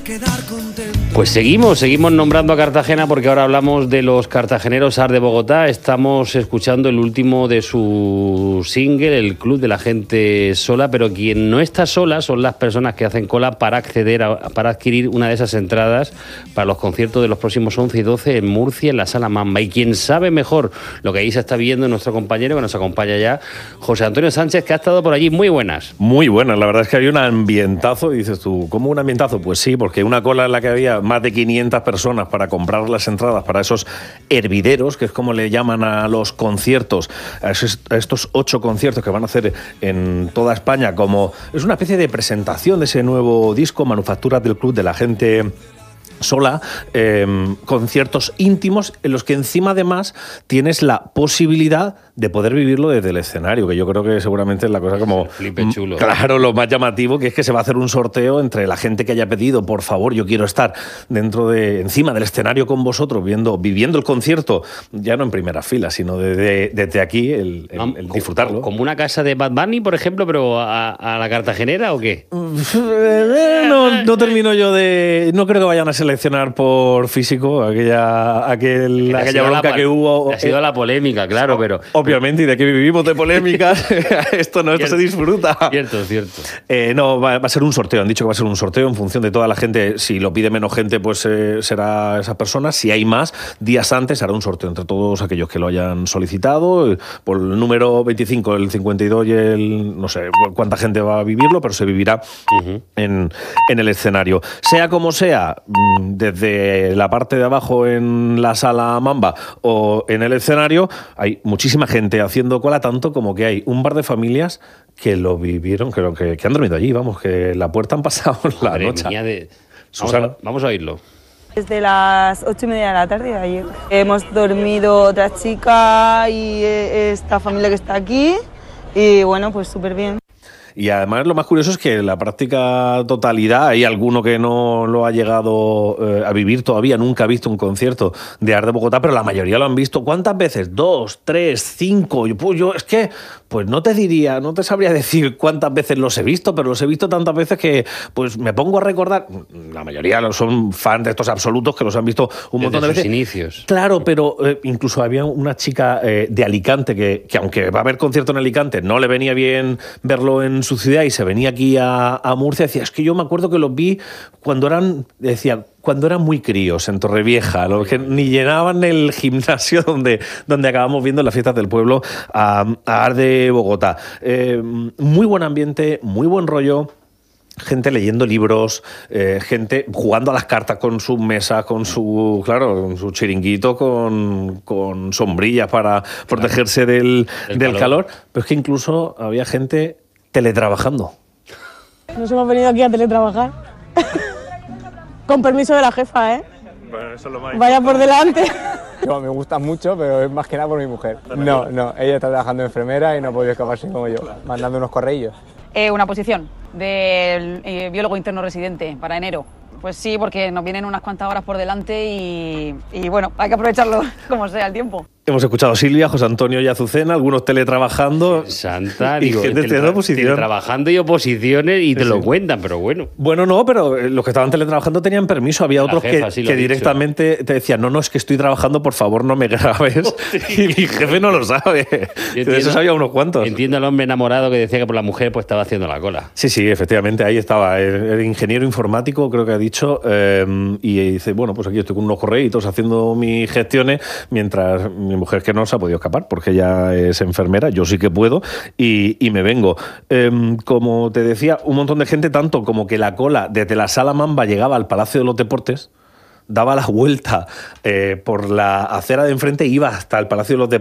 Pues seguimos nombrando a Cartagena porque ahora hablamos de los cartageneros Art de Bogotá. Estamos escuchando el último de su single, El Club de la Gente Sola, pero quien no está sola son las personas que hacen cola para adquirir una de esas entradas para los conciertos de los próximos 11 y 12 en Murcia, en la Sala Mamba. Y quien sabe mejor lo que ahí se está viendo, nuestro compañero que nos acompaña ya, José Antonio Sánchez, que ha estado por allí. Muy buenas. Muy buenas, la verdad es que había un ambientazo, y dices tú, ¿cómo un ambientazo? Pues sí, porque una cola en la que había más de 500 personas para comprar las entradas para esos hervideros, que es como le llaman a los conciertos, a estos 8 conciertos que van a hacer en toda España, como es una especie de presentación de ese nuevo disco, Manufacturas del Club de la Gente Sola, conciertos íntimos en los que encima además tienes la posibilidad de poder vivirlo desde el escenario, que yo creo que seguramente es la cosa como flipe chulo. Claro, lo más llamativo, que es que se va a hacer un sorteo entre la gente que haya pedido, por favor, yo quiero estar encima del escenario con vosotros, viviendo el concierto, ya no en primera fila, sino desde aquí, el disfrutarlo. ¿Como una casa de Bad Bunny, por ejemplo, pero a la cartagenera o qué? No termino yo no creo que vayan a seleccionar por físico aquella bronca que hubo. Ha sido la polémica, claro, pero... Obviamente, y de aquí vivimos de polémicas, esto se disfruta. Cierto. No, va a ser un sorteo, han dicho que va a ser un sorteo en función de toda la gente. Si lo pide menos gente, pues será esa persona. Si hay más, días antes hará un sorteo entre todos aquellos que lo hayan solicitado, por el número 25, el 52 y no sé cuánta gente va a vivirlo, pero se vivirá en el escenario. Sea como sea, desde la parte de abajo en la Sala Mamba o en el escenario, hay muchísima gente haciendo cola, tanto como que hay un par de familias que lo vivieron, creo que han dormido allí, vamos, que la puerta han pasado la noche. Susana, vamos a oírlo. Desde las 8:30 de la tarde de ayer. Hemos dormido otra chica y esta familia que está aquí, y bueno, pues súper bien. Y además lo más curioso es que la práctica totalidad, hay alguno que no lo ha llegado a vivir todavía, nunca ha visto un concierto de Art de Bogotá, pero la mayoría lo han visto. ¿Cuántas veces? 2, 3, 5. Yo es que, pues no te sabría decir cuántas veces los he visto, pero los he visto tantas veces que pues me pongo a recordar. La mayoría son fans de estos absolutos que los han visto un montón de veces. Desde sus inicios. Claro, pero incluso había una chica de Alicante que aunque va a haber concierto en Alicante, no le venía bien verlo en su ciudad y se venía aquí a Murcia. Decía, es que yo me acuerdo que los vi cuando eran muy críos en Torrevieja, los que ni llenaban el gimnasio donde acabamos viendo las fiestas del pueblo a Art de Bogotá. Muy buen ambiente, muy buen rollo. Gente leyendo libros, gente jugando a las cartas con sus mesas, con su chiringuito, con sombrillas para protegerse del calor. Pero es que incluso había gente teletrabajando. Nos hemos venido aquí a teletrabajar. Con permiso de la jefa, ¿eh? Bueno, eso es lo más. Vaya por delante. No, me gusta mucho, pero es más que nada por mi mujer. No, ella está trabajando de enfermera y no ha podido escaparse como yo, mandando unos correillos. Una posición del biólogo interno residente para enero. Pues sí, porque nos vienen unas cuantas horas por delante y bueno, hay que aprovecharlo como sea el tiempo. Hemos escuchado a Silvia, José Antonio y Azucena, algunos teletrabajando. Santa, y gente teniendo oposición. Teletrabajando y oposiciones y te lo cuentan, pero bueno. Bueno, no, pero los que estaban teletrabajando tenían permiso. Había otros que directamente te decían, no, es que estoy trabajando, por favor no me grabes. Y mi jefe no lo sabe. De esos había unos cuantos. Entiendo al hombre enamorado que decía que por la mujer pues estaba haciendo la cola. Sí, efectivamente, ahí estaba. El ingeniero informático, creo que ha dicho, y dice, bueno, pues aquí estoy con unos correitos haciendo mis gestiones, mientras mi mujer que no se ha podido escapar porque ella es enfermera, yo sí que puedo y me vengo. Como te decía, un montón de gente, tanto como que la cola desde la Sala Mamba llegaba al Palacio de los Deportes, daba la vuelta por la acera de enfrente e iba hasta el Palacio de los Deportes.